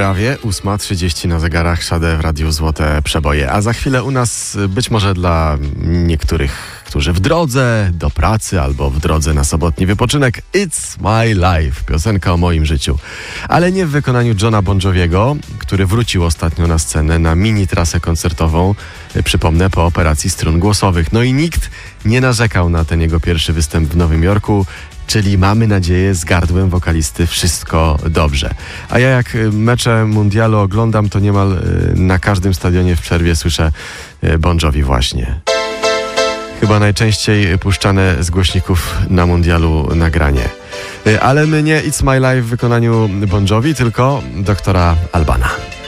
Prawie 8:30 na zegarach. Sade w Radiu Złote Przeboje. A za chwilę u nas, być może dla niektórych, którzy w drodze do pracy albo w drodze na sobotni wypoczynek, It's My Life, piosenka o moim życiu. Ale nie w wykonaniu Johna Bon Joviego, który wrócił ostatnio na scenę na mini trasę koncertową, przypomnę, po operacji strun głosowych. No i nikt nie narzekał na ten jego pierwszy występ w Nowym Jorku, czyli mamy nadzieję, z gardłem wokalisty wszystko dobrze. A ja jak mecze mundialu oglądam, to niemal na każdym stadionie w przerwie słyszę Bon Jovi właśnie. Chyba najczęściej puszczane z głośników na mundialu nagranie. Ale my nie It's My Life w wykonaniu Bon Jovi, tylko doktora Albana.